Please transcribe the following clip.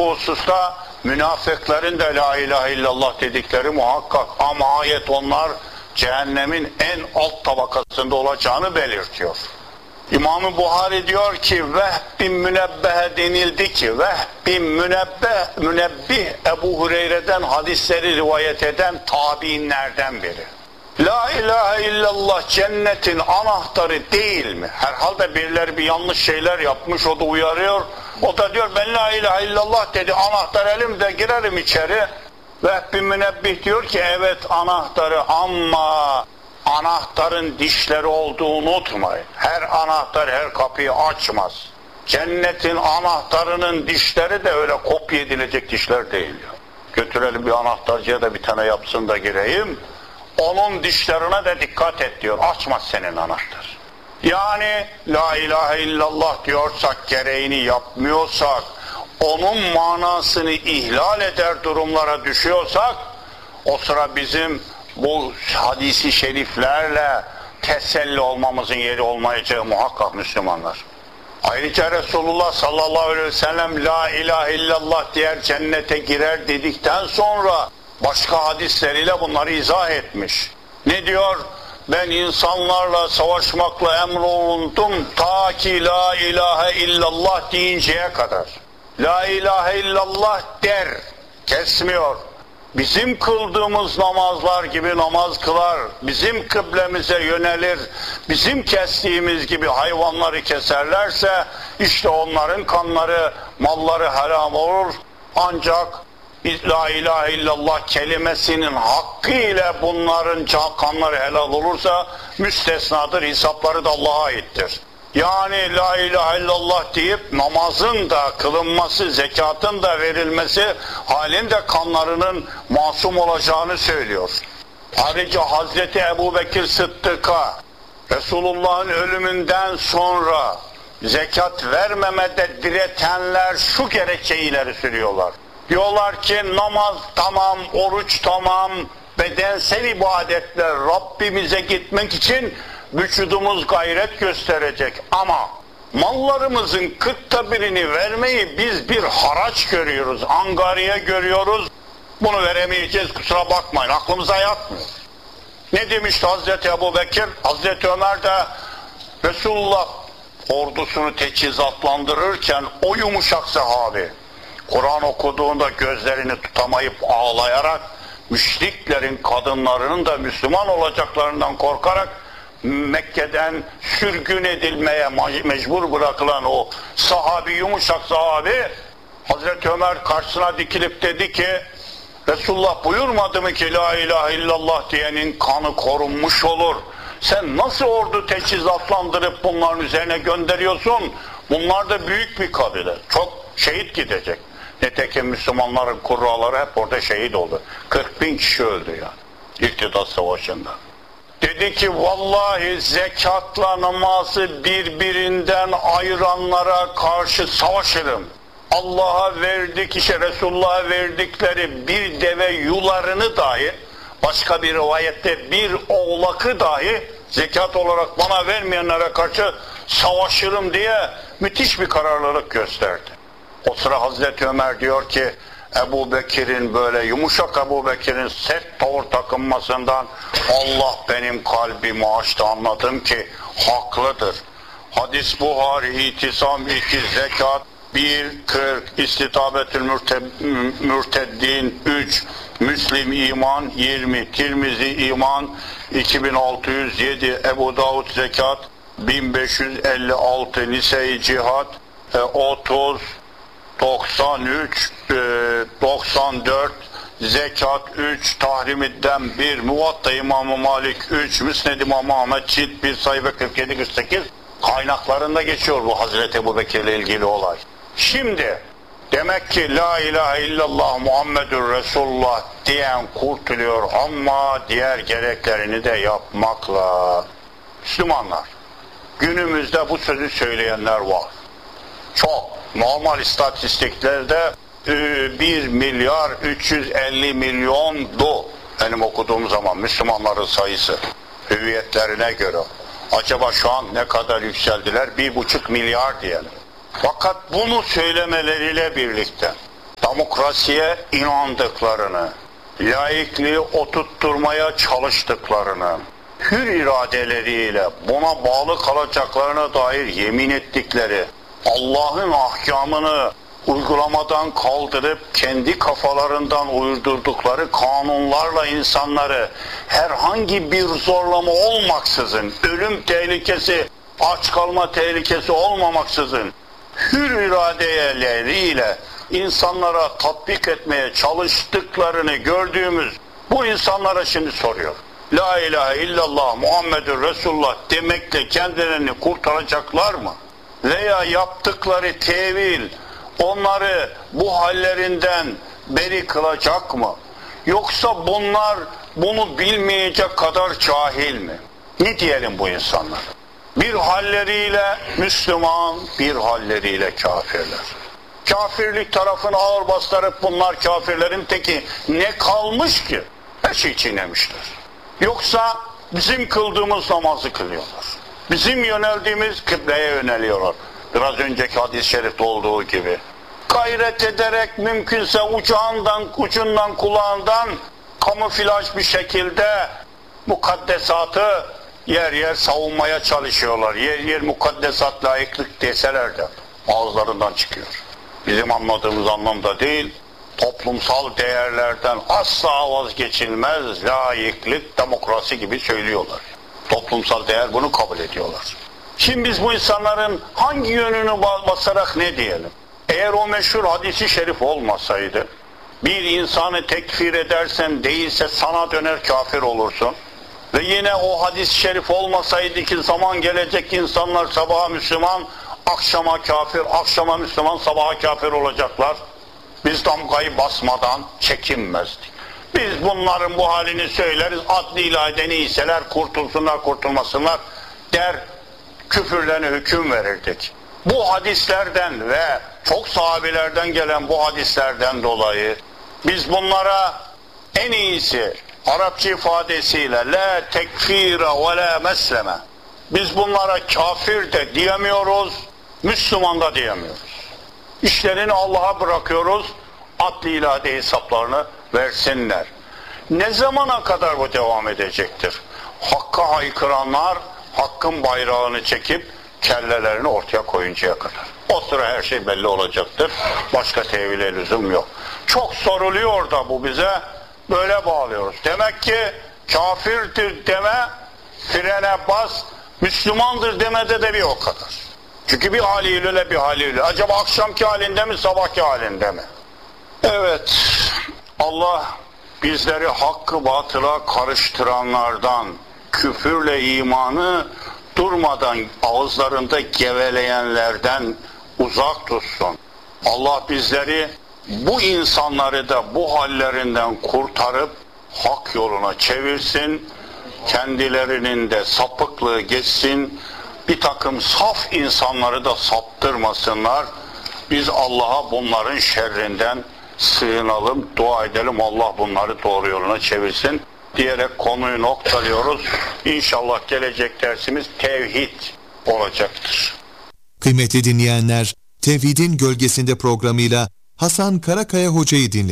bu hususta münafıkların da la ilahe illallah dedikleri muhakkak, ama ayet onlar cehennemin en alt tabakasında olacağını belirtiyor. İmam-ı Buhari diyor ki Vehb bin Münebbehe denildi ki Vehb bin Münebbih Ebu Hureyre'den hadisleri rivayet eden tabiinlerden biri. La ilahe illallah cennetin anahtarı değil mi? Herhalde birileri bir yanlış şeyler yapmış, o da uyarıyor. O da diyor ben la ilahe illallah dedi, anahtar elimde, girerim içeri. Vehb bin Münebbih diyor ki evet anahtarı, ama anahtarın dişleri olduğunu unutmayın. Her anahtar her kapıyı açmaz. Cennetin anahtarının dişleri de öyle kopya edilecek dişler değil. Götürelim bir anahtarcıya da bir tane yapsın da gireyim. Onun dişlerine de dikkat et diyor. Açmaz senin anahtar. Yani la ilahe illallah diyorsak, gereğini yapmıyorsak, onun manasını ihlal eder durumlara düşüyorsak, o sıra bizim bu hadisi şeriflerle teselli olmamızın yeri olmayacağı muhakkak Müslümanlar. Ayrıca Resulullah sallallahu aleyhi ve sellem la ilahe illallah diğer cennete girer dedikten sonra başka hadisleriyle bunları izah etmiş. Ne diyor? Ben insanlarla savaşmakla emrolundum ta ki la ilahe illallah deyinceye kadar. La ilahe illallah der, kesmiyor. Bizim kıldığımız namazlar gibi namaz kılar, bizim kıblemize yönelir, bizim kestiğimiz gibi hayvanları keserlerse işte onların kanları, malları haram olur. Ancak la ilahe illallah kelimesinin hakkı ile bunların kanları helal olursa müstesnadır, hesapları da Allah'a aittir. Yani la ilahe illallah deyip namazın da kılınması, zekatın da verilmesi halinde kanlarının masum olacağını söylüyor. Ayrıca Hazreti Ebubekir Sıddık'a Resulullah'ın ölümünden sonra zekat vermemede diretenler şu gerekçeyi ileri sürüyorlar. Diyorlar ki namaz tamam, oruç tamam, bedensel ibadetler Rabbimize gitmek için vücudumuz gayret gösterecek, ama mallarımızın 1/40'ını vermeyi biz bir haraç görüyoruz, angariye görüyoruz. Bunu veremeyeceğiz, kusura bakmayın, aklımıza yatmıyor. Ne demişti Hazreti Ebubekir? Hazreti Ömer de Resulullah ordusunu teçhizatlandırırken o yumuşak sahabi Kur'an okuduğunda gözlerini tutamayıp ağlayarak, müşriklerin kadınlarının da Müslüman olacaklarından korkarak Mekke'den sürgün edilmeye mecbur bırakılan o sahabi, yumuşak sahabi, Hazreti Ömer karşısına dikilip dedi ki Resulullah buyurmadı mı ki la ilahe illallah diyenin kanı korunmuş olur? Sen nasıl ordu teçhizatlandırıp bunların üzerine gönderiyorsun? Bunlar da büyük bir kabile. Çok şehit gidecek. Nitekim Müslümanların kurraları hep orada şehit oldu. 40.000 kişi öldü yani İrtidat Savaşı'nda. Dedi ki vallahi zekatla namazı birbirinden ayıranlara karşı savaşırım. Allah'a verdik, işte Resulullah'a verdikleri bir deve yularını dahi, başka bir rivayette bir oğlakı dahi zekat olarak bana vermeyenlere karşı savaşırım diye müthiş bir kararlılık gösterdi. O sıra Hazreti Ömer diyor ki Ebubekir'in böyle yumuşak, Ebubekir'in sert tavır takınmasından Allah benim kalbimi açtı, anladım ki haklıdır. Hadis Buhari, İtisam 2, Zekat 1, 40, İstitabetül Mürteddin 3, Müslim İman 20, Tirmizi İman 2607, Ebu Davud Zekat 1556, Nise-i Cihad 30, 93, 94, Zekat 3, Tahrimidden 1, Muvatta İmam-ı Malik 3, Müsned İmam Ahmet Cilt 1, sayfa 47-48 kaynaklarında geçiyor bu Hazreti Ebubekir ile ilgili olay. Şimdi demek ki la ilahe illallah Muhammedur Resulullah diyen kurtuluyor, ama diğer gereklerini de yapmakla. Müslümanlar, günümüzde bu sözü söyleyenler var. Çok. Normal istatistiklerde 1 milyar 350 milyondu benim okuduğum zaman Müslümanların sayısı hüviyetlerine göre. Acaba şu an ne kadar yükseldiler? 1,5 milyar diyelim. Fakat bunu söylemeleriyle birlikte demokrasiye inandıklarını, laikliği oturtturmaya çalıştıklarını, hür iradeleriyle buna bağlı kalacaklarına dair yemin ettikleri, Allah'ın ahkamını uygulamadan kaldırıp kendi kafalarından uydurdukları kanunlarla insanları herhangi bir zorlama olmaksızın, ölüm tehlikesi, aç kalma tehlikesi olmamaksızın hür iradeleriyle insanlara tatbik etmeye çalıştıklarını gördüğümüz bu insanlara şimdi soruyor. La ilahe illallah Muhammedur Resulullah demekle kendilerini kurtaracaklar mı? Veya yaptıkları tevil onları bu hallerinden beri kılacak mı? Yoksa bunlar bunu bilmeyecek kadar cahil mi? Ne diyelim bu insanlar? Bir halleriyle Müslüman, bir halleriyle kafirler. Kafirlik tarafını ağır bastırıp bunlar kafirlerin teki, ne kalmış ki? Her şeyi çiğnemişler. Yoksa bizim kıldığımız namazı kılıyorlar. Bizim yöneldiğimiz kıbleye yöneliyorlar. Biraz önceki hadis-i şerifte olduğu gibi. Gayret ederek mümkünse ucundan kulağından kamuflaj bir şekilde mukaddesatı yer yer savunmaya çalışıyorlar. Yer yer mukaddesat layıklık deseler de ağızlarından çıkıyor. Bizim anladığımız anlamda değil, toplumsal değerlerden asla vazgeçilmez layıklık, demokrasi gibi söylüyorlar. Toplumsal değer bunu kabul ediyorlar. Şimdi biz bu insanların hangi yönünü basarak ne diyelim? Eğer o meşhur hadisi şerif olmasaydı, bir insanı tekfir edersen değilse sana döner kafir olursun. Ve yine o hadis-i şerif olmasaydı ki zaman gelecek insanlar sabaha Müslüman, akşama kafir, akşama Müslüman, sabaha kafir olacaklar. Biz damgayı basmadan çekinmezdik. Biz bunların bu halini söyleriz, adli ilahide neyseler kurtulsunlar kurtulmasınlar der, küfürlerine hüküm verirdik. Bu hadislerden ve çok sahabelerden gelen bu hadislerden dolayı biz bunlara en iyisi Arapça ifadesiyle la tekfire ve la mesleme, biz bunlara kafir de diyemiyoruz, Müslüman da diyemiyoruz. İşlerini Allah'a bırakıyoruz, adli ilahide hesaplarını versinler. Ne zamana kadar bu devam edecektir? Hakka haykıranlar hakkın bayrağını çekip kellelerini ortaya koyuncaya kadar. O sıra her şey belli olacaktır. Başka tevhile lüzum yok. Çok soruluyor da bu bize, böyle bağlıyoruz. Demek ki kafirdir deme, frene bas, Müslümandır demede de bir o kadar. Çünkü bir haliyle öyle bir haliyle. Acaba akşamki halinde mi, sabahki halinde mi? Evet, Allah bizleri hakkı batıla karıştıranlardan, küfürle imanı durmadan ağızlarında geveleyenlerden uzak tutsun. Allah bizleri, bu insanları da bu hallerinden kurtarıp hak yoluna çevirsin, kendilerinin de sapıklığı geçsin, bir takım saf insanları da saptırmasınlar. Biz Allah'a bunların şerrinden sığınalım, dua edelim, Allah bunları doğru yoluna çevirsin diyerek konuyu noktalıyoruz. İnşallah gelecek dersimiz tevhid olacaktır. Kıymetli dinleyenler, Tevhidin Gölgesinde programıyla Hasan Karakaya Hoca'yı dinlediniz.